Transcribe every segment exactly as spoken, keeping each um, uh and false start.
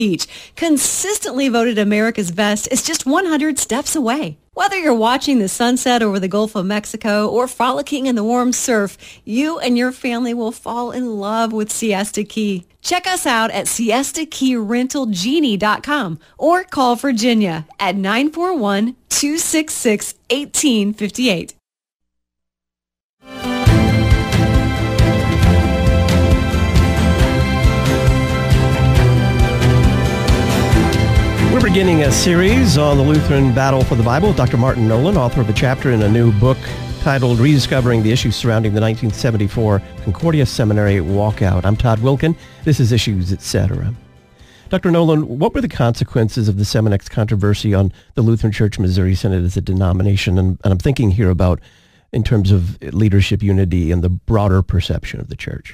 Beach, consistently voted America's best, is just one hundred steps away. Whether you're watching the sunset over the Gulf of Mexico or frolicking in the warm surf, you and your family will fall in love with Siesta Key. Check us out at siesta key rental genie dot com or call Virginia at nine four one, two six six, one eight five eight. We're beginning a series on the Lutheran Battle for the Bible with Doctor Martin Nolan, author of a chapter in a new book titled Rediscovering the Issues Surrounding the nineteen seventy-four Concordia Seminary Walkout. I'm Todd Wilkin. This is Issues, et cetera. Doctor Nolan, what were the consequences of the Seminex controversy on the Lutheran Church Missouri Synod as a denomination? And, and I'm thinking here about in terms of leadership unity and the broader perception of the church.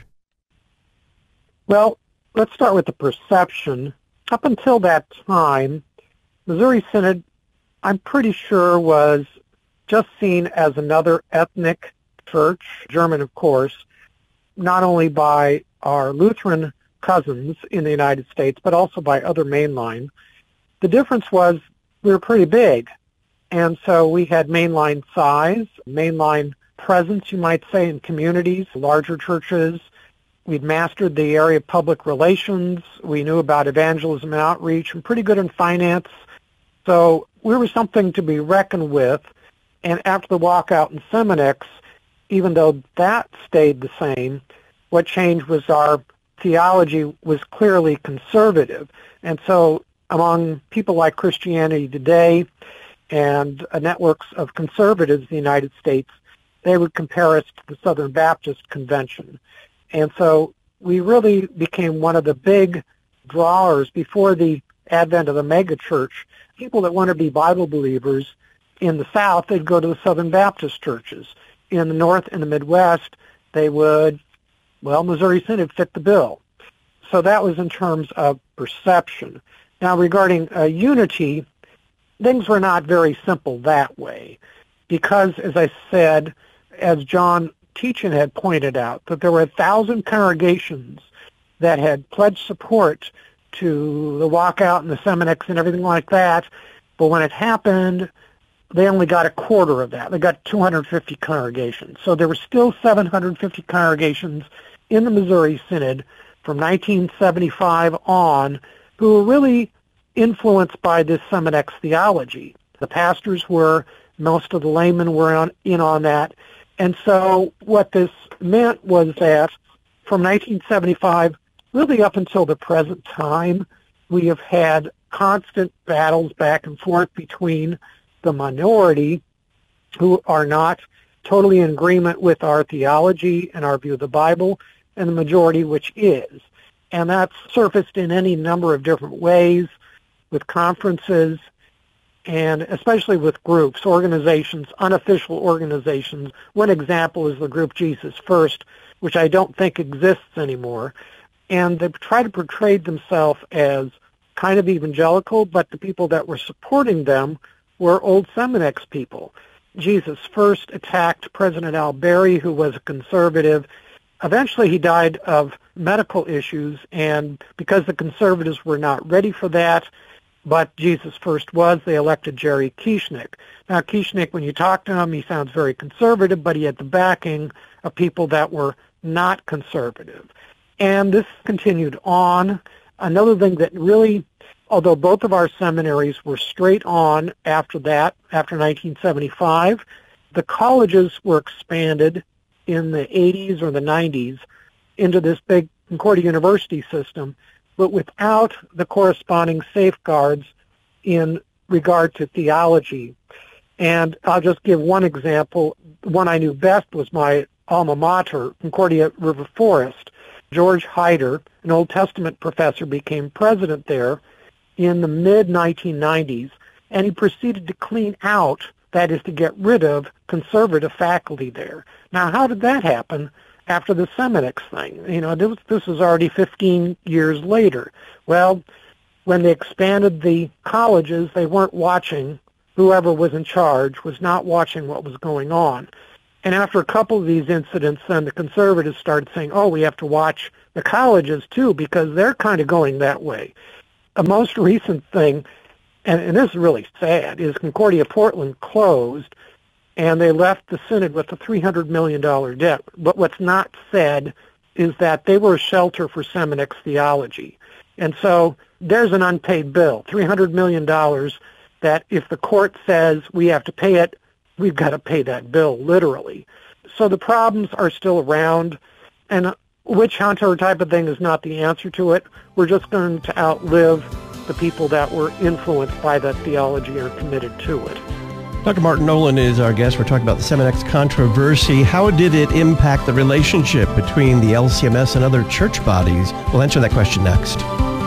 Well, let's start with the perception. Up until that time, Missouri Synod, I'm pretty sure, was just seen as another ethnic church, German of course, not only by our Lutheran cousins in the United States, but also by other mainline. The difference was we were pretty big, and so we had mainline size, mainline presence, you might say, in communities, larger churches. We'd mastered the area of public relations. We knew about evangelism and outreach, and pretty good in finance. So we were something to be reckoned with. And after the walkout in Seminex, even though that stayed the same, what changed was our theology was clearly conservative. And so among people like Christianity Today and uh, networks of conservatives in the United States, they would compare us to the Southern Baptist Convention. And so we really became one of the big drawers before the advent of the megachurch. People that want to be Bible believers in the South, they'd go to the Southern Baptist churches. In the North and the Midwest, they would, well, Missouri Synod fit the bill. So that was in terms of perception. Now, regarding uh, unity, things were not very simple that way because, as I said, as John Teachin had pointed out, that there were a thousand congregations that had pledged support to the walkout and the Seminex and everything like that, but when it happened, they only got a quarter of that. They got two hundred fifty congregations. So there were still seven hundred fifty congregations in the Missouri Synod from nineteen seventy-five on who were really influenced by this Seminex theology. The pastors were, most of the laymen were on, in on that. And so what this meant was that from nineteen seventy-five, really up until the present time, we have had constant battles back and forth between the minority who are not totally in agreement with our theology and our view of the Bible, and the majority which is. And that's surfaced in any number of different ways with conferences, and especially with groups, organizations, unofficial organizations. One example is the group Jesus First, which I don't think exists anymore. And they try to portray themselves as kind of evangelical, but the people that were supporting them were old Seminex people. Jesus First attacked President Al Berry, who was a conservative. Eventually he died of medical issues, and because the conservatives were not ready for that, but Jesus First was, they elected Jerry Kieschnick. Now, Kieschnick, when you talk to him, he sounds very conservative, but he had the backing of people that were not conservative. And this continued on. Another thing that really, although both of our seminaries were straight on after that, after nineteen seventy-five, the colleges were expanded in the eighties or the nineties into this big Concordia University system, but without the corresponding safeguards in regard to theology. And I'll just give one example. The one I knew best was my alma mater, Concordia River Forest. George Hyder, an Old Testament professor, became president there in the mid nineteen nineties, and he proceeded to clean out, that is to get rid of, conservative faculty there. Now, how did that happen after the Seminex thing? You know, this, this was already fifteen years later. Well, when they expanded the colleges, they weren't watching. Whoever was in charge was not watching what was going on. And after a couple of these incidents, then the conservatives started saying, oh, we have to watch the colleges too, because they're kind of going that way. a most recent thing, and, and this is really sad, is Concordia Portland closed, and they left the synod with a three hundred million dollars debt. But what's not said is that they were a shelter for Seminex theology. And so there's an unpaid bill, three hundred million dollars, that if the court says we have to pay it, we've got to pay that bill, literally. So the problems are still around, and witch hunter type of thing is not the answer to it. We're just going to outlive the people that were influenced by that theology or committed to it. Doctor Martin Nolan is our guest. We're talking about the Seminex controversy. How did it impact the relationship between the L C M S and other church bodies? We'll answer that question next.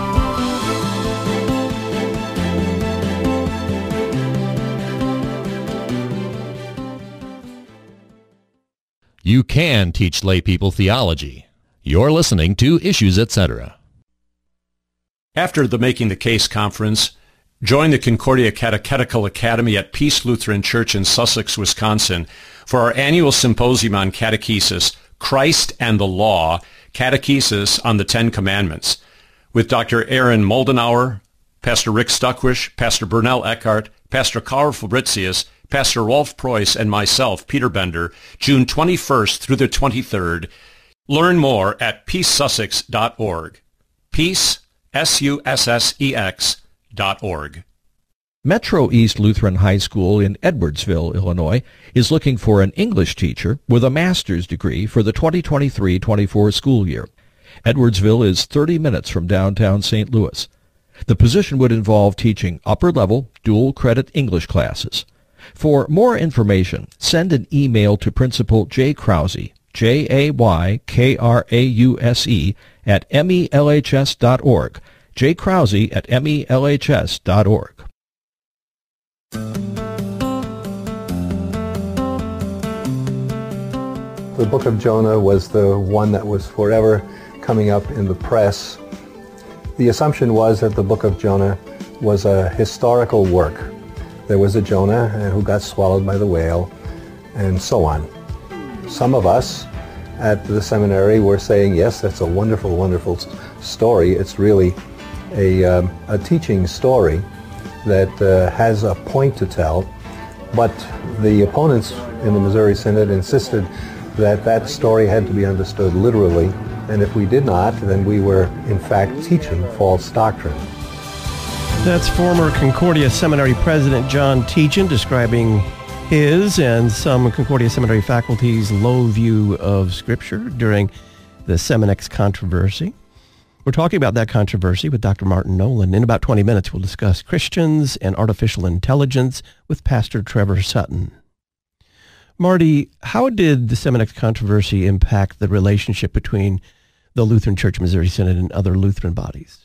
You can teach lay people theology. You're listening to Issues, et cetera. After the Making the Case conference, join the Concordia Catechetical Academy at Peace Lutheran Church in Sussex, Wisconsin for our annual symposium on catechesis, Christ and the Law, Catechesis on the Ten Commandments, with Doctor Aaron Moldenauer, Pastor Rick Stuckwish, Pastor Bernal Eckhart, Pastor Karl Fabricius, Pastor Rolf Preuss, and myself, Peter Bender, June twenty-first through the twenty-third. Learn more at peace sussex dot org. Peace, S U S S E X dot org. Metro East Lutheran High School in Edwardsville, Illinois, is looking for an English teacher with a master's degree for the twenty twenty-three twenty-four school year. Edwardsville is thirty minutes from downtown Saint Louis. The position would involve teaching upper-level, dual-credit English classes. For more information, send an email to Principal Jay Krause, J A Y K R A U S E, at M E L H S dot org. Jay Krause at M E L H S dot org. The book of Jonah was the one that was forever coming up in the press. The assumption was that the book of Jonah was a historical work. There was a Jonah who got swallowed by the whale, and so on. Some of us at the seminary were saying, yes, that's a wonderful, wonderful story. It's really a, um, a teaching story that uh, has a point to tell. But the opponents in the Missouri Synod insisted that that story had to be understood literally, and if we did not, then we were in fact teaching false doctrine. That's former Concordia Seminary President John Teachin describing his and some Concordia Seminary faculty's low view of Scripture during the Seminex controversy. We're talking about that controversy with Doctor Martin Nolan. In about twenty minutes, we'll discuss Christians and artificial intelligence with Pastor Trevor Sutton. Marty, how did the Seminex controversy impact the relationship between the Lutheran Church Missouri Synod and other Lutheran bodies?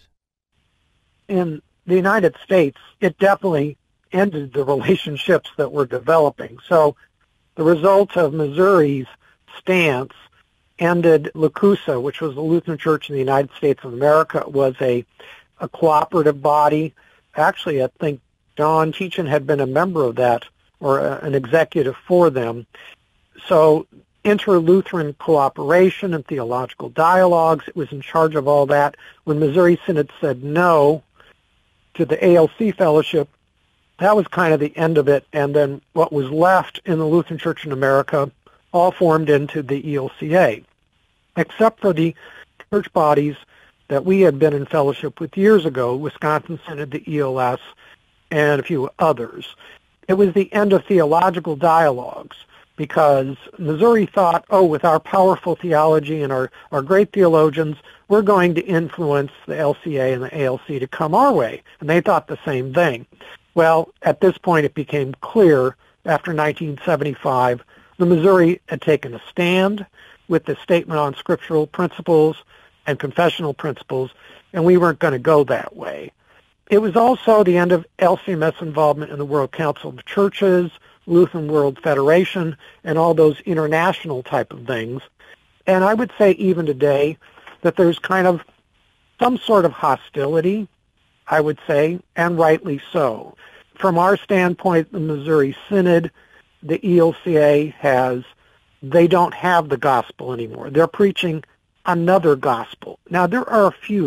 In the United States, it definitely ended the relationships that were developing. So the result of Missouri's stance ended LaCusa, which was the Lutheran Church in the United States of America. It was a, a cooperative body. Actually, I think John Teachin had been a member of that, or a, an executive for them. So inter-Lutheran cooperation and theological dialogues, it was in charge of all that. When Missouri Synod said no to the A L C fellowship, that was kind of the end of it, and then what was left in the Lutheran Church in America all formed into the E L C A, except for the church bodies that we had been in fellowship with years ago, Wisconsin Synod, the E L S, and a few others. It was the end of theological dialogues, because Missouri thought, oh, with our powerful theology and our, our great theologians, we're going to influence the L C A and the A L C to come our way. And they thought the same thing. Well, at this point, it became clear after nineteen seventy-five, the Missouri had taken a stand with the statement on scriptural principles and confessional principles, and we weren't going to go that way. It was also the end of L C M S involvement in the World Council of Churches, Lutheran World Federation, and all those international type of things. And I would say even today that there's kind of some sort of hostility, I would say, and rightly so. From our standpoint, the Missouri Synod, the E L C A has, they don't have the gospel anymore. They're preaching another gospel. Now, there are a few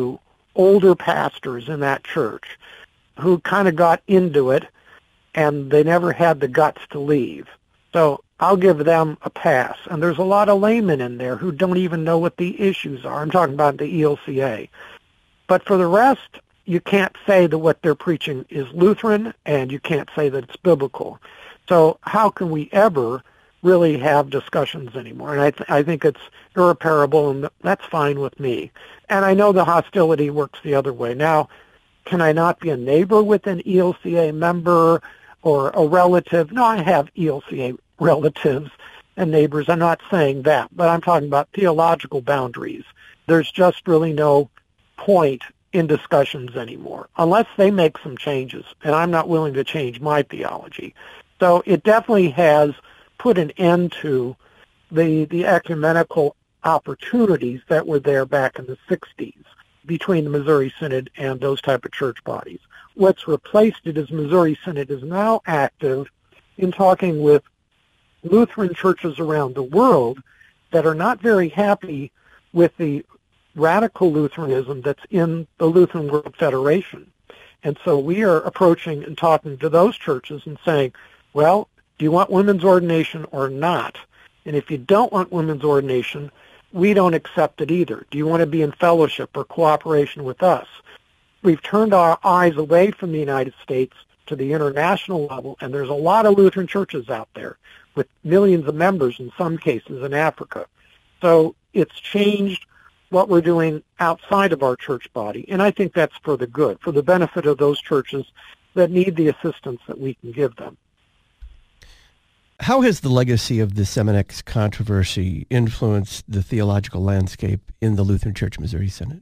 older pastors in that church who kind of got into it, and they never had the guts to leave. So I'll give them a pass. And there's a lot of laymen in there who don't even know what the issues are. I'm talking about the E L C A. But for the rest, you can't say that what they're preaching is Lutheran, and you can't say that it's biblical. So how can we ever really have discussions anymore? And I, th- I think it's irreparable, and that's fine with me. And I know the hostility works the other way. Now, can I not be a neighbor with an E L C A member or a relative? No, I have E L C A relatives and neighbors. I'm not saying that, but I'm talking about theological boundaries. There's just really no point in discussions anymore, unless they make some changes, and I'm not willing to change my theology. So it definitely has put an end to the the ecumenical opportunities that were there back in the sixties between the Missouri Synod and those type of church bodies. What's replaced it is Missouri Synod is now active in talking with Lutheran churches around the world that are not very happy with the radical Lutheranism that's in the Lutheran World Federation. And so we are approaching and talking to those churches and saying, well, do you want women's ordination or not? And if you don't want women's ordination, we don't accept it either. Do you want to be in fellowship or cooperation with us? We've turned our eyes away from the United States to the international level, and there's a lot of Lutheran churches out there with millions of members in some cases in Africa. So it's changed what we're doing outside of our church body, and I think that's for the good, for the benefit of those churches that need the assistance that we can give them. How has the legacy of the Seminex controversy influenced the theological landscape in the Lutheran Church Missouri Synod?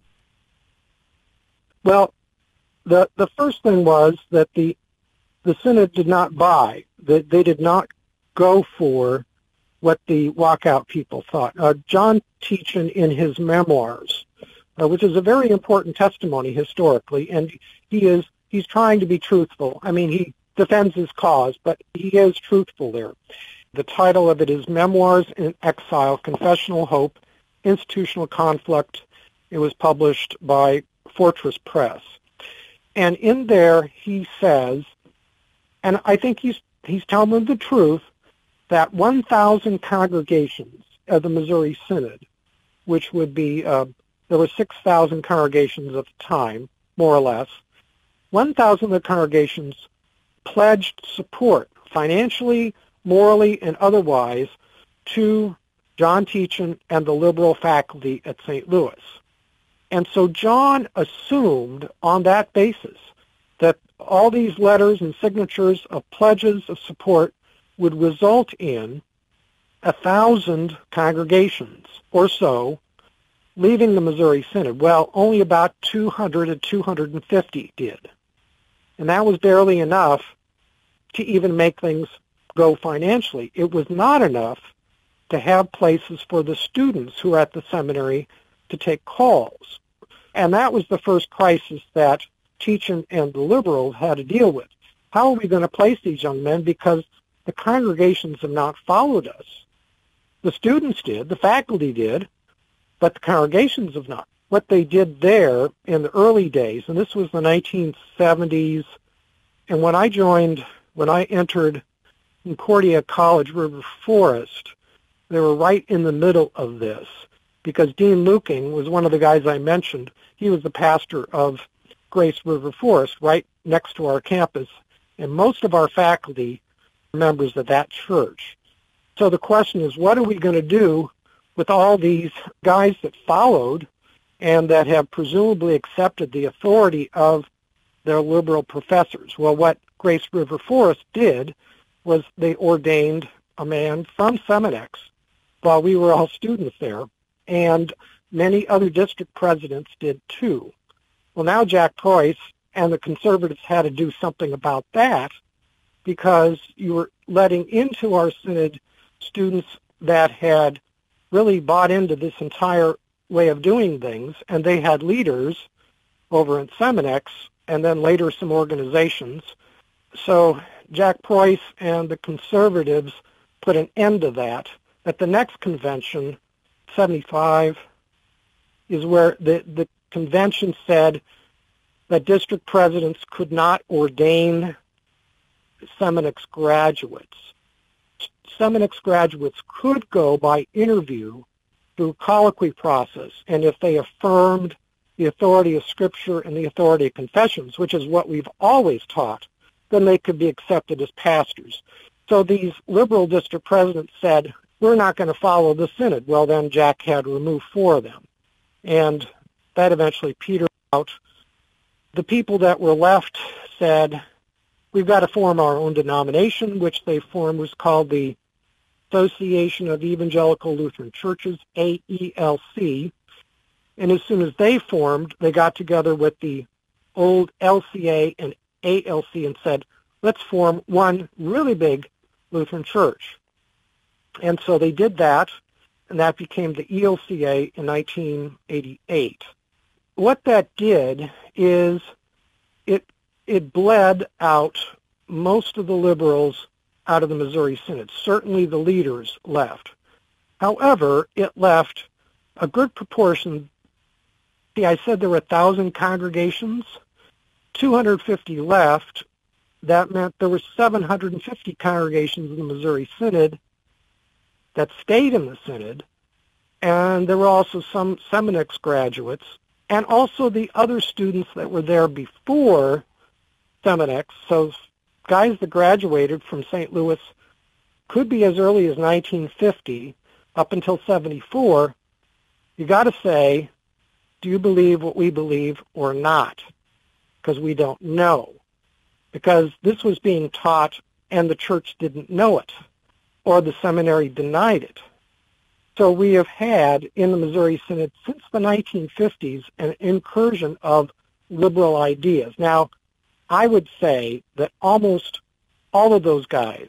Well, the the first thing was that the the Synod did not buy, that they did not go for what the walkout people thought. Uh, John Teachin, in his memoirs, uh, which is a very important testimony historically, and he is he's trying to be truthful. I mean, he defends his cause, but he is truthful there. The title of it is Memoirs in Exile, Confessional Hope, Institutional Conflict. It was published by Fortress Press. And in there he says, and I think he's he's telling the truth, that one thousand congregations of the Missouri Synod, which would be, uh, there were six thousand congregations at the time, more or less, one thousand of the congregations pledged support, financially, morally, and otherwise, to John Teachin and the liberal faculty at Saint Louis. And so John assumed on that basis that all these letters and signatures of pledges of support would result in a thousand congregations or so leaving the Missouri Synod. Well, only about two hundred to two hundred fifty did. And that was barely enough to even make things go financially. It was not enough to have places for the students who are at the seminary to take calls. And that was the first crisis that Teachin and the liberals had to deal with. How are we going to place these young men? Because the congregations have not followed us. The students did, the faculty did, but the congregations have not. What they did there in the early days, and this was the nineteen seventies, and when I joined, when I entered Concordia College, River Forest, they were right in the middle of this, because Dean Luking was one of the guys I mentioned. He was the pastor of Grace River Forest, right next to our campus, and most of our faculty are members of that church. So the question is, what are we going to do with all these guys that followed and that have presumably accepted the authority of their liberal professors? Well, what Grace River Forest did was they ordained a man from Seminex while we were all students there, and many other district presidents did too. Well, now Jack Preuss and the conservatives had to do something about that, because you were letting into our synod students that had really bought into this entire way of doing things, and they had leaders over in Seminex and then later some organizations. So Jack Preuss and the conservatives put an end to that. At the next convention, seventy-five, is where the, the convention said that district presidents could not ordain Seminix graduates. Seminix graduates could go by interview through colloquy process, and if they affirmed the authority of Scripture and the authority of confessions, which is what we've always taught, then they could be accepted as pastors. So these liberal district presidents said, we're not going to follow the synod. Well, then Jack had to remove four of them, and that eventually petered out. The people that were left said, we've got to form our own denomination, which they formed was called the Association of Evangelical Lutheran Churches, A E L C. And as soon as they formed, they got together with the old L C A and A L C and said, let's form one really big Lutheran church. And so they did that, and that became the E L C A in nineteen eighty-eight. What that did is it it bled out most of the liberals out of the Missouri Synod. Certainly the leaders left. However, it left a good proportion. See, I said there were one thousand congregations. two hundred fifty left. That meant there were seven hundred fifty congregations in the Missouri Synod that stayed in the Synod, and there were also some Seminix graduates, and also the other students that were there before Seminix. So guys that graduated from Saint Louis could be as early as nineteen fifty up until seventy-four. You got to say, do you believe what we believe or not? Because we don't know. Because this was being taught and the church didn't know it, or the seminary denied it. So we have had in the Missouri Synod since the nineteen fifties an incursion of liberal ideas. Now, I would say that almost all of those guys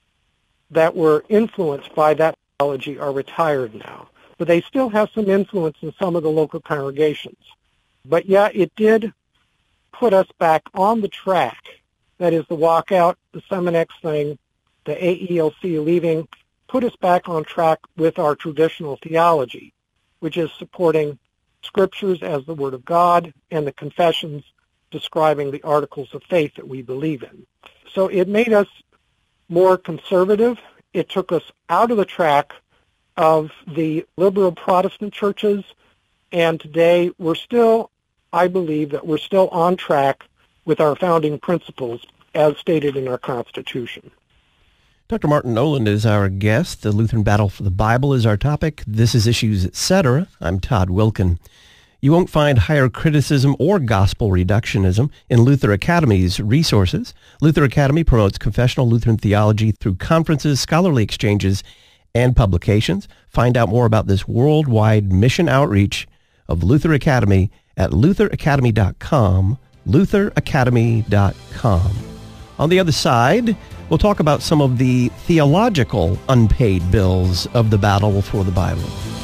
that were influenced by that theology are retired now, but they still have some influence in some of the local congregations. But yeah, it did put us back on the track. That is, the walkout, the Seminix thing, the A E L C leaving, put us back on track with our traditional theology, which is supporting scriptures as the Word of God and the confessions describing the articles of faith that we believe in. So it made us more conservative. It took us out of the track of the liberal Protestant churches, and today we're still, I believe that we're still on track with our founding principles as stated in our Constitution. Doctor Martin Nolan is our guest. The Lutheran Battle for the Bible is our topic. This is Issues, et cetera. I'm Todd Wilkin. You won't find higher criticism or gospel reductionism in Luther Academy's resources. Luther Academy promotes confessional Lutheran theology through conferences, scholarly exchanges, and publications. Find out more about this worldwide mission outreach of Luther Academy at luther academy dot com, luther academy dot com. On the other side, we'll talk about some of the theological unpaid bills of the battle for the Bible.